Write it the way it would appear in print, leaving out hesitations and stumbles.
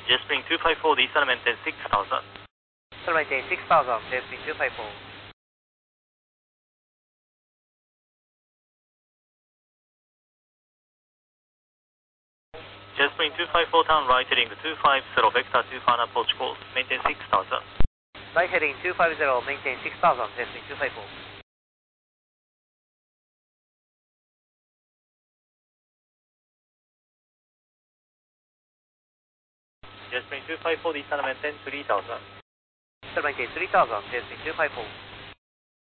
Jetspring 254, Descend and maintain 6000. maintain 6000, Jetspring 254. Jetspring 254, turn right heading 250, vector 2 final approach course, maintain 6000. Right heading 250, maintain 6000, Jetspring 254. Jetspring 254, Descend and maintain 3000. maintain 3000, Jetspring 254.